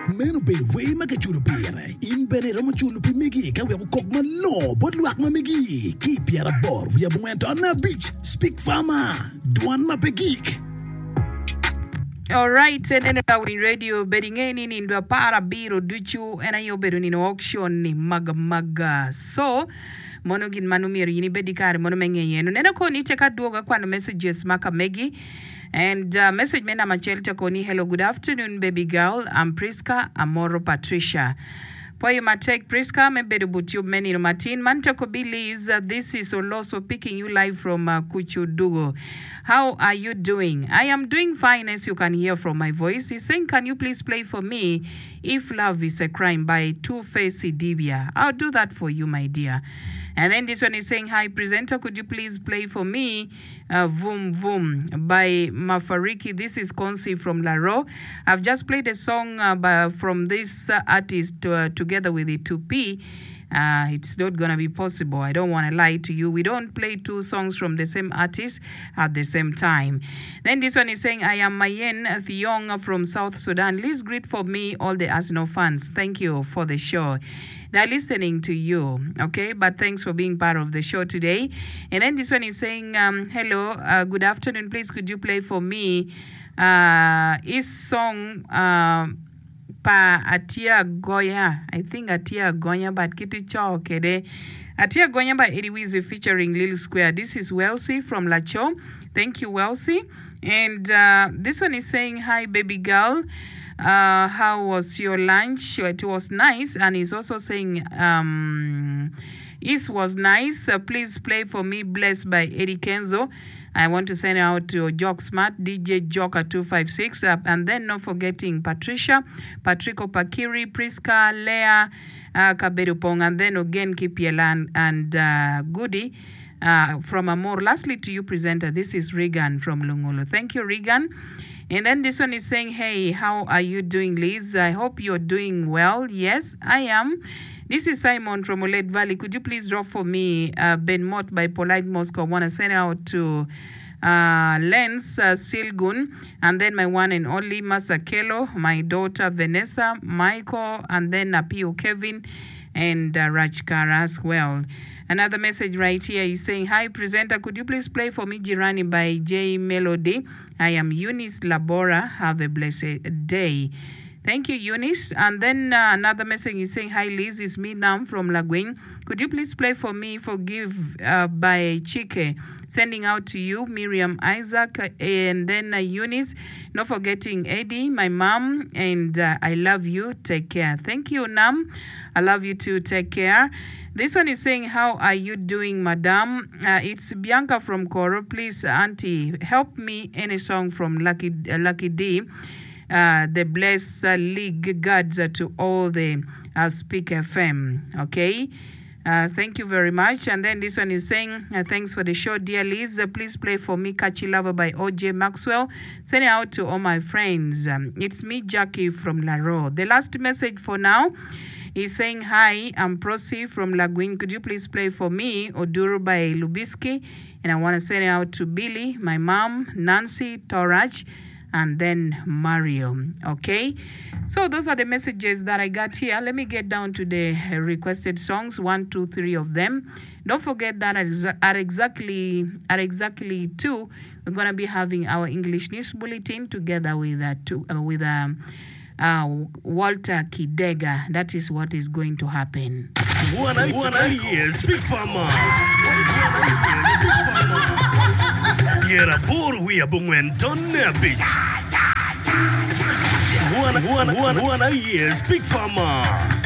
Meno be we make chulu pire. In benero mo chulu pi migi ka we kok malo bot luak ma migi. Keep yara bor we went on a beach. Speak farmer. Duan ma pegik. All right, and in radio bedingeni ni ndo para biro duchu ena yo bedo ni no auction ni maga. So monogin manumiri yini bedikare monomenge yenu. Nena ko ni cheka duoga kwa no messages maka megi. And message mena machelta koni, hello, good afternoon, baby girl. I'm Priska Amoro Patricia. Poyo matek Priska, mebedu butu meni no Martin. Mantako Billy's, this is also picking you live from Kuchudugo. How are you doing? I am doing fine, as you can hear from my voice. He's saying, can you please play for me If Love is a Crime by Two-Face Idibia? I'll do that for you, my dear. And then this one is saying, hi, presenter, could you please play for me Voom Voom by Mafariki? This is Konsi from Laro. I've just played a song from this artist together with the 2P. It's not going to be possible. I don't want to lie to you. We don't play two songs from the same artist at the same time. Then this one is saying, I am Mayen Thiong from South Sudan. Please greet for me all the Arsenal fans. Thank you for the show. They're listening to you, okay? But thanks for being part of the show today. And then this one is saying, hello, good afternoon. Please, could you play for me his song, Pa Atia Goya? I think Atia Goya, but kitu cho kede. Atia Goya by Eddie Weezy featuring Lil Square. This is Welsie from Lacho. Thank you, Welsie. And this one is saying, hi, baby girl. How was your lunch? It was nice. And he's also saying, it was nice. Please play for me Blessed by Eddie Kenzo. I want to send out to Jock Smart, DJ Joker 256. And then not forgetting Patricia, Patrico Pakiri, Priska, Leah, Kaberupong. And then again, Kipielan and Goody from Amor. Lastly to you, presenter, this is Regan from Lungolo. Thank you, Regan. And then this one is saying, hey, how are you doing, Liz? I hope you're doing well. Yes, I am. This is Simon from Olet Valley. Could you please drop for me Ben Mott by Polite Moscow? I want to send out to Lens Silgun, and then my one and only Masakelo, my daughter Vanessa, Michael, and then Apio Kevin, and Rajkara as well. Another message right here is saying, hi, presenter, could you please play for me Jirani by J Melody? I am Eunice Labora. Have a blessed day. Thank you, Eunice. And then another message is saying, hi, Liz, it's me now from Lagwing. Could you please play for me Forgive by Chike? Sending out to you, Miriam Isaac, and then Eunice. Not forgetting Eddie, my mom, and I love you. Take care. Thank you, Nam. I love you too. Take care. This one is saying, how are you doing, madam? It's Bianca from Koro. Please, auntie, help me any song from Lucky D. The Bless League Gods to all the Speak FM. Okay? Thank you very much. And then this one is saying, thanks for the show, dear Liz. Please play for me Catchy Lover by OJ Maxwell. Send it out to all my friends. It's me, Jackie from Laro. The last message for now is saying, hi, I'm Prosi from Lagwin. Could you please play for me Oduru by Lubiski? And I want to send it out to Billy, my mom, Nancy, Torach, and then Mario. Okay? So those are the messages that I got here. Let me get down to the requested songs, 1, 2, 3 of them. Don't forget that at exactly 2, we're going to be having our English news bulletin together with Walter Kidega. That is what is going to happen. Wanna hear Speak Farmer. Yera bor we abungwen tonne bitch. Wanna hear Speak Farmer.